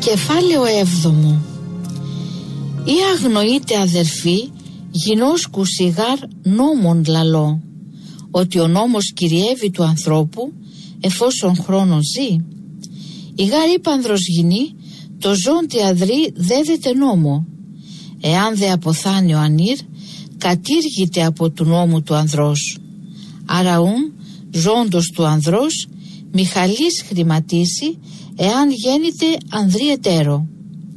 Κεφάλαιο 7. Ή αγνοείται αδερφοί, γινώσκου σιγάρ νόμον λαλό, ότι ο νόμος κυριεύει του ανθρώπου εφόσον χρόνος ζει. Η γάρ ύπανδρος γυνή, το ζών τη αδρή δέδεται νόμο. Εάν δε αποθάνει ο ανήρ, κατήργηται από του νόμου του ανδρός. Άρα ουν, ζώντος του ανδρός, μιχαλής χρηματίσει, εάν γέννηται ανδρή εταίρο.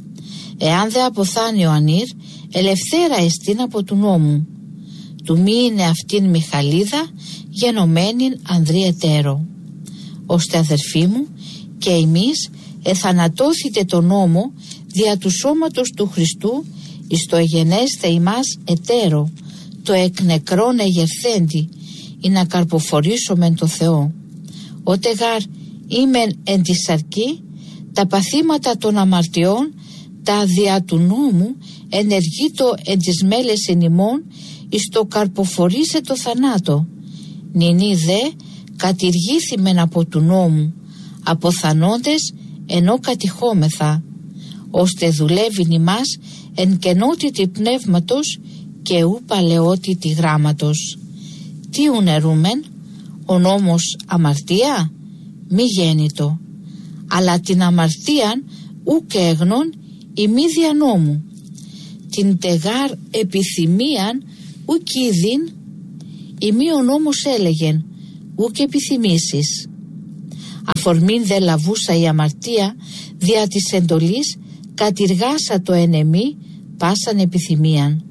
Εάν δε αποθάνει ο ανήρ, ελευθέρα εστίν από του νόμου. Του μη είναι αυτήν μιχαλίδα, γενομένην ανδρή εταίρο. Ώστε αδερφοί μου, και εμείς εθανατώθητε το νόμο δια του σώματος του Χριστού εις το εγενέστε ημάς εταίρο, το εκ νεκρών εγερθέντη, ή να καρποφορήσομεν το Θεό. Ότε γάρήμεν εν τη σαρκή, τα παθήματα των αμαρτιών, τα δια του νόμου, ενεργείτο εν τις μέλες εν ημών, εις το καρποφορήσε το θανάτο. Νηνή δε κατηργήθημεν από του νόμου, αποθανόντες ενώ κατηχόμεθα, ώστε δουλεύειν ημάς εν κενότητη πνεύματος και ου παλαιότητη γράμματος. Τι ουνερούμεν, ο νόμος αμαρτία, μη γέννητο, αλλά την αμαρτίαν ουκ έγνον ημί δια νόμου, την τεγάρ επιθυμίαν ουκ είδην, ημί ο νόμος έλεγεν ουκ επιθυμήσεις. Αφορμήν δε λαβούσα η αμαρτία δια της εντολής, κατηργάσα το ενεμή πάσαν επιθυμίαν.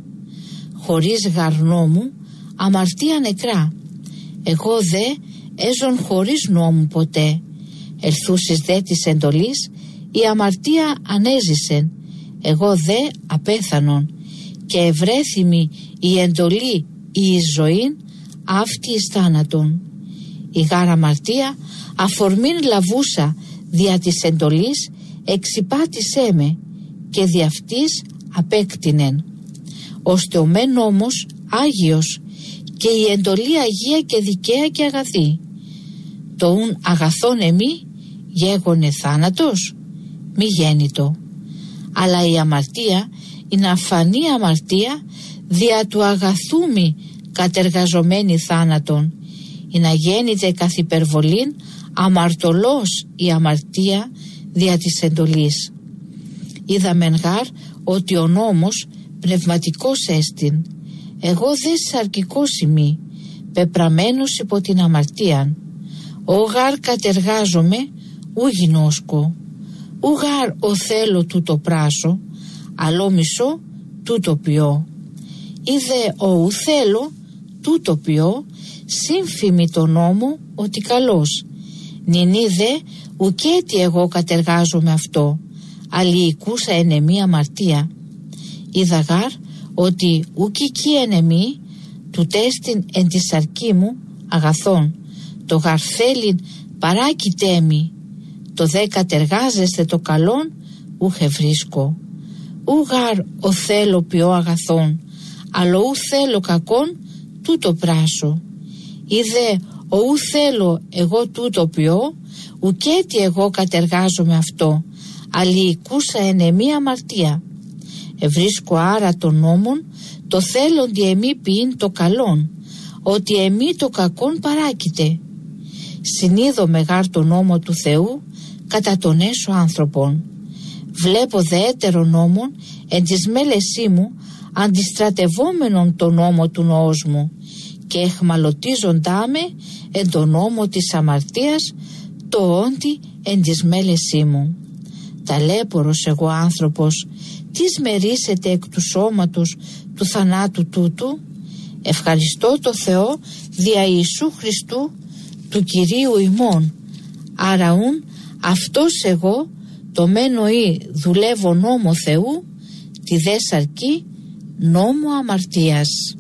Χωρίς γαρ νόμου αμαρτία νεκρά, εγώ δε έζων χωρίς νόμου ποτέ. Ελθούσης δε της εντολής, η αμαρτία ανέζησεν, εγώ δε απέθανον, και ευρέθημη η εντολή ή η ζωήν, αυτή εις θάνατον. Η γάρα αμαρτία αφορμήν λαβούσα δια της εντολής, εξυπάτησέ με, και δι' αυτής απέκτηνεν. Ώστε ο μεν νόμος Άγιος, και η εντολή Αγία και δικαία και αγαθή. Το ουν αγαθόν εμεί γέγονε θάνατος, μη γέννητο. Αλλά η αμαρτία είναι αφανή αμαρτία, δια του αγαθούμι κατεργαζομένη θάνατον, ή να γέννηται καθ' υπερβολήν αμαρτωλός η αμαρτία δια της εντολής. Είδαμεν γάρ ότι ο νόμος πνευματικός έστιν, εγώ δε σαρκικός ημί, πεπραμένος υπό την αμαρτίαν. Ο γάρ κατεργάζομαι, ου γινώσκω, ου γάρ ο θέλω τούτο πράσω, αλλό μισό τούτο ποιώ. Είδε ο ου θέλω τούτο ποιώ, σύμφημη το νόμο ότι καλός. Νηνή δε ουκέτι εγώ κατεργάζομαι αυτό, αλληλικούσα ενεμή αμαρτία. Είδα γάρ ότι ουκική ενεμή του τέστην εν τη σαρκή μου αγαθόν, το γαρ θέλειν παράκειτέμι, το δε κατεργάζεστε το καλόν ούχε βρίσκω. Ου γαρ ο θέλω ποιό αγαθόν, αλλά ου θέλω κακόν τούτο πράσω. Είδε ο ου θέλω εγώ τούτο ποιό, ουκέτι εγώ κατεργάζομαι αυτό, αλληλικούσα ενεμή αμαρτία. Ευρίσκω άρα των νόμων, το θέλοντι εμεί ποιήν το καλόν, ότι εμεί το κακόν παράκειται. Συνείδω μεγάρ το νόμο του Θεού κατά τον έσω άνθρωπον. Βλέπω δε έτερο νόμον εν της μέλεσή μου, αντιστρατευόμενον το νόμο του νοός μου, και εχμαλωτίζοντά με εν το νόμο της αμαρτίας, το όντι εν της μέλεσή μου. Ταλέπορος εγώ άνθρωπος, τις μερίσετε εκ του σώματος του θανάτου τούτου. Ευχαριστώ το Θεό δια Ιησού Χριστού του Κυρίου ημών. Άρα ουν αυτός εγώ το μένωί δουλεύω νόμο Θεού, τη δε σαρκή νόμο αμαρτίας.